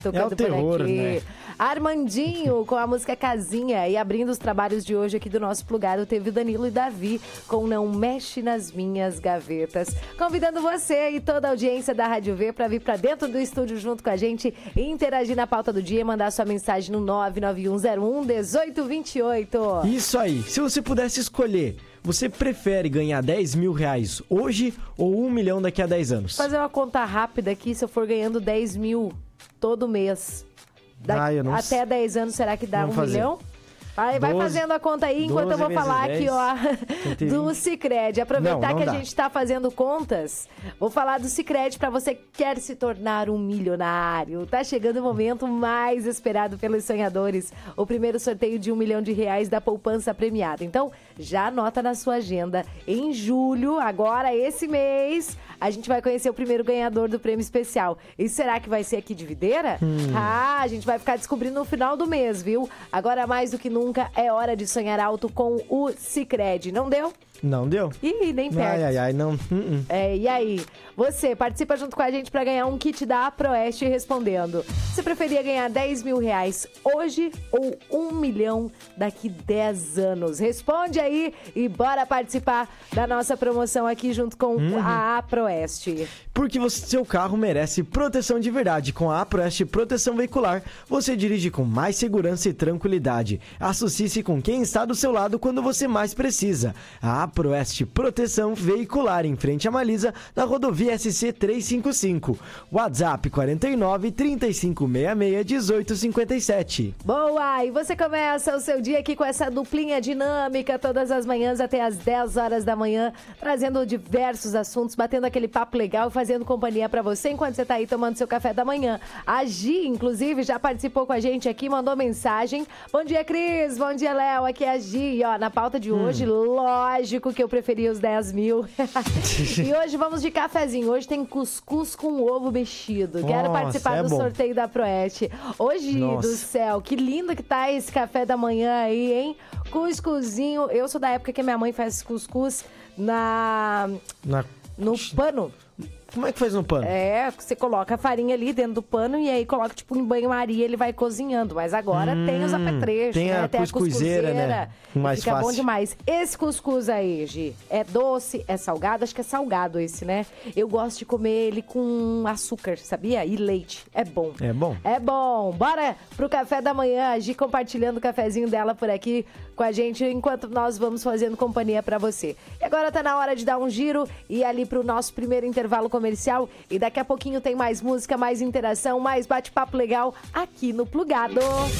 Tocando o terror, por aqui. né? Armandinho com a música Casinha. E abrindo os trabalhos de hoje aqui do nosso Plugado, teve o Danilo e Davi com Não Mexe Nas Minhas Gavetas. Convidando você e toda a audiência da Rádio V para vir para dentro do estúdio junto com a gente e interagir na pauta do dia, mandar sua mensagem no 991011828. Isso aí. Se você pudesse escolher, você prefere ganhar 10 mil reais hoje ou 1 milhão daqui a 10 anos? Vou fazer uma conta rápida aqui, se eu for ganhando 10 mil todo mês. Eu não Até 10 anos, será que dá 1 milhão? Vai fazendo a conta aí, enquanto eu vou falar aqui, ó, do Sicredi. Aproveitar que a gente tá fazendo contas, vou falar do Sicredi para você que quer se tornar um milionário. Tá chegando o momento mais esperado pelos sonhadores. O primeiro sorteio de R$1 milhão da poupança premiada. Então, já anota na sua agenda. Em julho, agora esse mês, a gente vai conhecer o primeiro ganhador do prêmio especial. E será que vai ser aqui de Videira? A gente vai ficar descobrindo no final do mês, viu? Agora, mais do que nunca, é hora de sonhar alto com o Sicredi. Não deu? Não deu? Ih, nem perto. Não. E aí? Você participa junto com a gente para ganhar um kit da Aproeste respondendo. Você preferia ganhar 10 mil reais hoje ou 1 milhão daqui 10 anos? Responde aí e bora participar da nossa promoção aqui junto com a Aproeste. Porque seu carro merece proteção de verdade. Com a Aproeste Proteção Veicular, você dirige com mais segurança e tranquilidade. Associe-se com quem está do seu lado quando você mais precisa. A Aproeste Proteção Veicular, em frente à Malisa, na rodovia SC 355. WhatsApp 49 3566 1857. Boa! E você começa o seu dia aqui com essa duplinha dinâmica todas as manhãs até as 10 horas da manhã, trazendo diversos assuntos, batendo aquele papo legal e fazendo companhia pra você enquanto você tá aí tomando seu café da manhã. A Gi, inclusive, já participou com a gente aqui, mandou mensagem. Bom dia, Cris! Bom dia, Léo! Aqui é a Gi. E, ó, na pauta de hoje, lógico que eu preferi os 10 mil. E hoje vamos de cafezinho. Hoje tem cuscuz com ovo mexido. Quero participar do sorteio da Proeste. Hoje, do céu, que lindo que tá esse café da manhã aí, hein? Cuscuzinho. Eu sou da época que minha mãe faz cuscuz no pano. Como é que faz no pano? Você coloca a farinha ali dentro do pano e aí coloca tipo em banho-maria, ele vai cozinhando. Mas agora tem os apetrechos, tem a cuscuzeira, né? Mais fica fácil. Bom demais. Esse cuscuz aí, Gi, é doce, é salgado? Acho que é salgado esse, né? Eu gosto de comer ele com açúcar, sabia? E leite. É bom. É bom? É bom. Bora pro café da manhã, a Gi compartilhando o cafezinho dela por aqui com a gente, enquanto nós vamos fazendo companhia pra você. E agora tá na hora de dar um giro e ir ali pro nosso primeiro intervalo comercial. E daqui a pouquinho tem mais música, mais interação, mais bate-papo legal aqui no Plugado.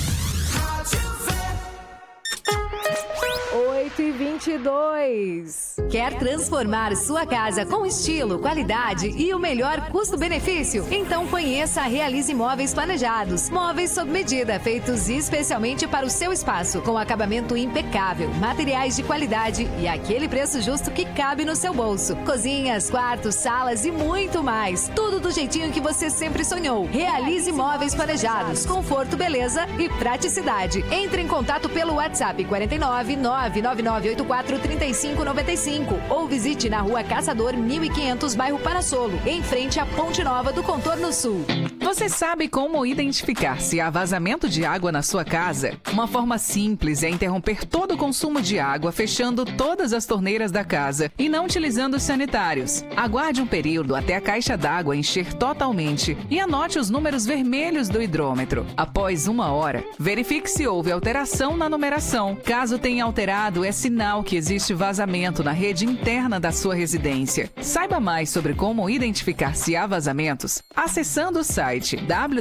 8h22. Quer transformar sua casa com estilo, qualidade e o melhor custo-benefício? Então conheça a Realize Móveis Planejados. Móveis sob medida, feitos especialmente para o seu espaço, com acabamento impecável, materiais de qualidade e aquele preço justo que cabe no seu bolso. Cozinhas, quartos, salas e muito mais. Tudo do jeitinho que você sempre sonhou. Realize Móveis Planejados. Conforto, beleza e praticidade. Entre em contato pelo WhatsApp 49 99984 3595 ou visite na Rua Caçador 1500, bairro Parassolo, em frente à Ponte Nova do Contorno Sul. Você sabe como identificar se há vazamento de água na sua casa? Uma forma simples é interromper todo o consumo de água, fechando todas as torneiras da casa e não utilizando os sanitários. Aguarde um período até a caixa d'água encher totalmente e anote os números vermelhos do hidrômetro. Após 1 hora, verifique se houve alteração na numeração. Caso tenha alterado, é sinal que existe vazamento na rede interna da sua residência. Saiba mais sobre como identificar se há vazamentos acessando o site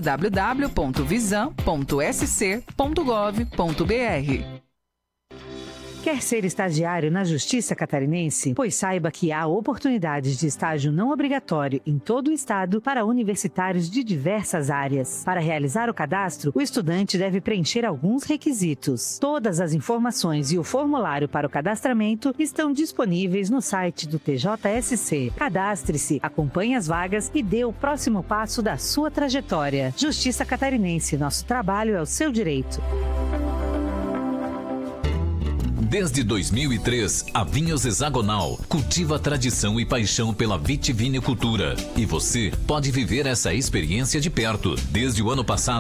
www.visam.sc.gov.br. Quer ser estagiário na Justiça Catarinense? Pois saiba que há oportunidades de estágio não obrigatório em todo o estado para universitários de diversas áreas. Para realizar o cadastro, o estudante deve preencher alguns requisitos. Todas as informações e o formulário para o cadastramento estão disponíveis no site do TJSC. Cadastre-se, acompanhe as vagas e dê o próximo passo da sua trajetória. Justiça Catarinense, nosso trabalho é o seu direito. Desde 2003, a Vinhos Hexagonal cultiva tradição e paixão pela vitivinicultura. E você pode viver essa experiência de perto. Desde o ano passado,